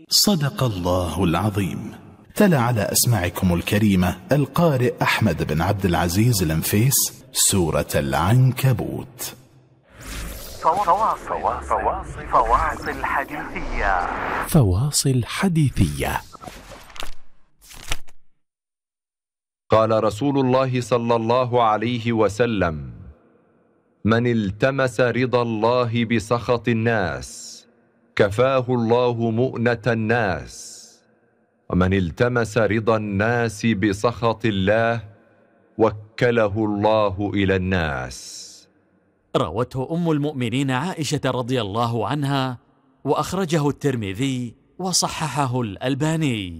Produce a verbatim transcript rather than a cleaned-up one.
صدق الله العظيم. تلا على أسماعكم الكريمة القارئ أحمد بن عبد العزيز الأنفيس سورة العنكبوت. فواصل, فواصل, فواصل حديثية. فواصل حديثية. قال رسول الله صلى الله عليه وسلم: من التمس رضا الله بسخط الناس كفاه الله مؤنة الناس، ومن التمس رضا الناس بسخط الله وكله الله إلى الناس. روته أم المؤمنين عائشة رضي الله عنها، وأخرجه الترمذي وصححه الألباني.